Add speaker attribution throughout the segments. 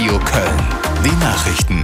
Speaker 1: Radio Köln. Die Nachrichten.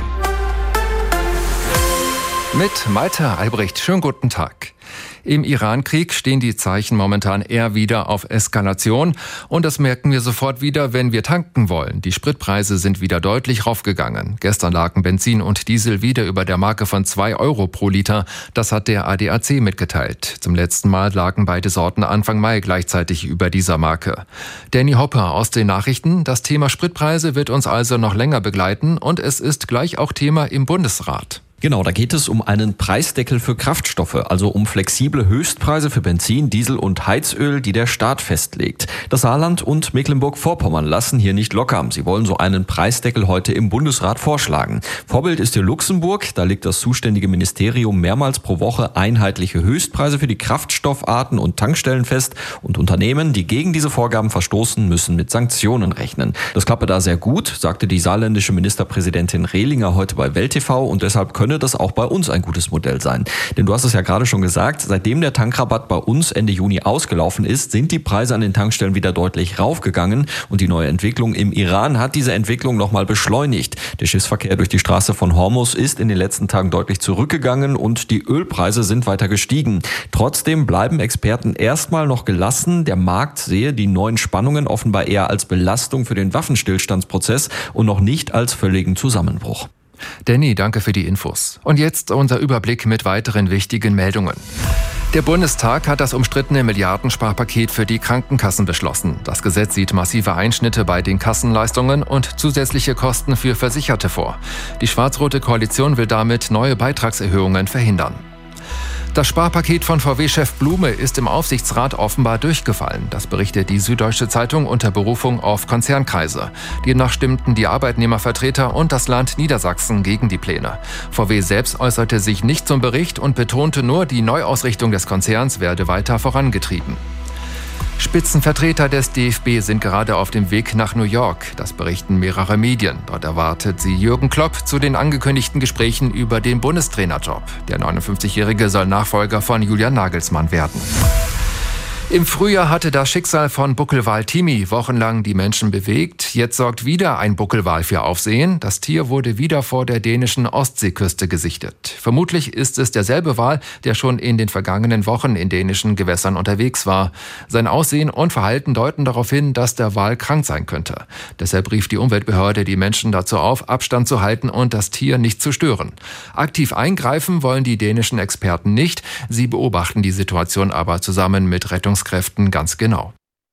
Speaker 2: Mit Malte Albrecht. Schönen guten Tag. Im Iran-Krieg stehen die Zeichen momentan eher wieder auf Eskalation. Und das merken wir sofort wieder, wenn wir tanken wollen. Die Spritpreise sind wieder deutlich raufgegangen. Gestern lagen Benzin und Diesel wieder über der Marke von 2 Euro pro Liter. Das hat der ADAC mitgeteilt. Zum letzten Mal lagen beide Sorten Anfang Mai gleichzeitig über dieser Marke. Danny Hopper aus den Nachrichten. Das Thema Spritpreise wird uns also noch länger begleiten. Und es ist gleich auch Thema im Bundesrat.
Speaker 3: Genau, da geht es um einen Preisdeckel für Kraftstoffe, also um flexible Höchstpreise für Benzin, Diesel und Heizöl, die der Staat festlegt. Das Saarland und Mecklenburg-Vorpommern lassen hier nicht locker. Sie wollen so einen Preisdeckel heute im Bundesrat vorschlagen. Vorbild ist hier Luxemburg. Da legt das zuständige Ministerium mehrmals pro Woche einheitliche Höchstpreise für die Kraftstoffarten und Tankstellen fest. Und Unternehmen, die gegen diese Vorgaben verstoßen, müssen mit Sanktionen rechnen. Das klappe da sehr gut, sagte die saarländische Ministerpräsidentin Rehlinger heute bei Welt TV, und deshalb könne das auch bei uns ein gutes Modell sein. Denn du hast es ja gerade schon gesagt, seitdem der Tankrabatt bei uns Ende Juni ausgelaufen ist, sind die Preise an den Tankstellen wieder deutlich raufgegangen, und die neue Entwicklung im Iran hat diese Entwicklung nochmal beschleunigt. Der Schiffsverkehr durch die Straße von Hormuz ist in den letzten Tagen deutlich zurückgegangen und die Ölpreise sind weiter gestiegen. Trotzdem bleiben Experten erstmal noch gelassen. Der Markt sehe die neuen Spannungen offenbar eher als Belastung für den Waffenstillstandsprozess und noch nicht als völligen Zusammenbruch.
Speaker 2: Danny, danke für die Infos. Und jetzt unser Überblick mit weiteren wichtigen Meldungen. Der Bundestag hat das umstrittene Milliardensparpaket für die Krankenkassen beschlossen. Das Gesetz sieht massive Einschnitte bei den Kassenleistungen und zusätzliche Kosten für Versicherte vor. Die schwarz-rote Koalition will damit neue Beitragserhöhungen verhindern. Das Sparpaket von VW-Chef Blume ist im Aufsichtsrat offenbar durchgefallen. Das berichtet die Süddeutsche Zeitung unter Berufung auf Konzernkreise. Demnach stimmten die Arbeitnehmervertreter und das Land Niedersachsen gegen die Pläne. VW selbst äußerte sich nicht zum Bericht und betonte nur, die Neuausrichtung des Konzerns werde weiter vorangetrieben. Spitzenvertreter des DFB sind gerade auf dem Weg nach New York. Das berichten mehrere Medien. Dort erwartet sie Jürgen Klopp zu den angekündigten Gesprächen über den Bundestrainerjob. Der 59-Jährige soll Nachfolger von Julian Nagelsmann werden. Im Frühjahr hatte das Schicksal von Buckelwal Timi wochenlang die Menschen bewegt. Jetzt sorgt wieder ein Buckelwal für Aufsehen. Das Tier wurde wieder vor der dänischen Ostseeküste gesichtet. Vermutlich ist es derselbe Wal, der schon in den vergangenen Wochen in dänischen Gewässern unterwegs war. Sein Aussehen und Verhalten deuten darauf hin, dass der Wal krank sein könnte. Deshalb rief die Umweltbehörde die Menschen dazu auf, Abstand zu halten und das Tier nicht zu stören. Aktiv eingreifen wollen die dänischen Experten nicht. Sie beobachten die Situation aber zusammen mit Rettungskräften ganz genau.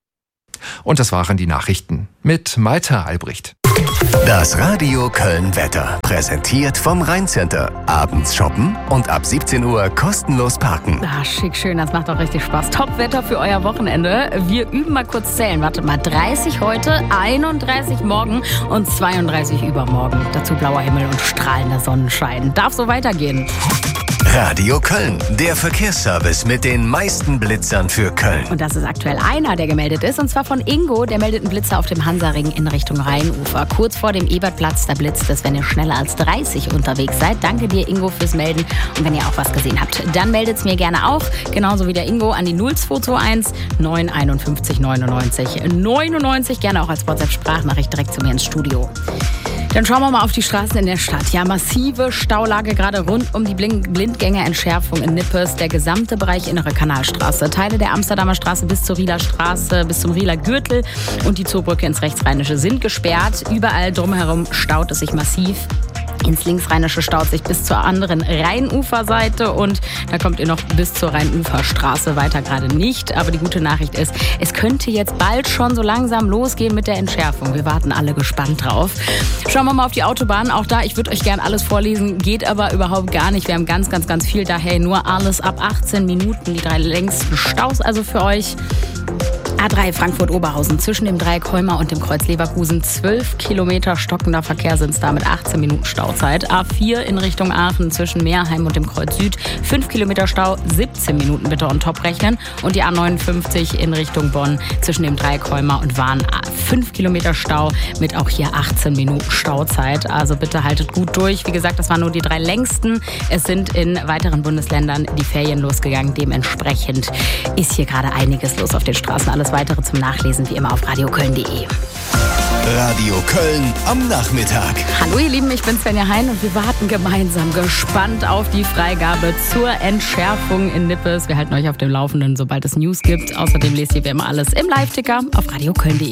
Speaker 2: Und das waren die Nachrichten mit Malte Albrecht.
Speaker 1: Das Radio Köln Wetter, präsentiert vom Rhein-Center. Abends shoppen und ab 17 Uhr kostenlos parken.
Speaker 4: Schick, schön, das macht doch richtig Spaß. Top-Wetter für euer Wochenende. Wir üben mal kurz zählen. Wartet mal, 30 heute, 31 morgen und 32 übermorgen. Dazu blauer Himmel und strahlender Sonnenschein. Darf so weitergehen.
Speaker 1: Radio Köln, der Verkehrsservice mit den meisten Blitzern für Köln.
Speaker 4: Und das ist aktuell einer, der gemeldet ist, und zwar von Ingo. Der meldet einen Blitzer auf dem Hansaring in Richtung Rheinufer. Kurz vor dem Ebertplatz, da blitzt es, wenn ihr schneller als 30 unterwegs seid. Danke dir, Ingo, fürs Melden. Und wenn ihr auch was gesehen habt, dann meldet es mir gerne auch. Genauso wie der Ingo an die 0221 951 99 99. Gerne auch als WhatsApp-Sprachnachricht direkt zu mir ins Studio. Dann schauen wir mal auf die Straßen in der Stadt. Ja, massive Staulage gerade rund um die Blindgängerentschärfung in Nippes. Der gesamte Bereich Innere Kanalstraße. Teile der Amsterdamer Straße bis zur Rieler Straße, bis zum Rieler Gürtel und die Zoobrücke ins Rechtsrheinische sind gesperrt. Überall drumherum staut es sich massiv. Ins Linksrheinische staut sich bis zur anderen Rheinuferseite und da kommt ihr noch bis zur Rheinuferstraße weiter gerade nicht. Aber die gute Nachricht ist, es könnte jetzt bald schon so langsam losgehen mit der Entschärfung. Wir warten alle gespannt drauf. Schauen wir mal auf die Autobahn. Auch da, ich würde euch gern alles vorlesen, geht aber überhaupt gar nicht. Wir haben ganz viel, daher nur alles ab 18 Minuten. Die 3 längsten Staus also für euch. A3 Frankfurt-Oberhausen zwischen dem Dreieck Heuma und dem Kreuz Leverkusen 12 Kilometer stockender Verkehr sind es da mit 18 Minuten Stauzeit. A4 in Richtung Aachen zwischen Meerheim und dem Kreuz Süd 5 Kilometer Stau, 17 Minuten bitte on top rechnen. Und die A59 in Richtung Bonn zwischen dem Dreieck Heuma und Wahn 5 Kilometer Stau mit auch hier 18 Minuten Stauzeit. Also bitte haltet gut durch. Wie gesagt, das waren nur die 3 längsten. Es sind in weiteren Bundesländern die Ferien losgegangen. Dementsprechend ist hier gerade einiges los auf den Straßen. Alles Weitere zum Nachlesen wie immer auf radioköln.de.
Speaker 1: Radio Köln am Nachmittag.
Speaker 4: Hallo ihr Lieben, ich bin Svenja Hein und wir warten gemeinsam gespannt auf die Freigabe zur Entschärfung in Nippes. Wir halten euch auf dem Laufenden, sobald es News gibt. Außerdem lest ihr wie immer alles im Live-Ticker auf radioköln.de.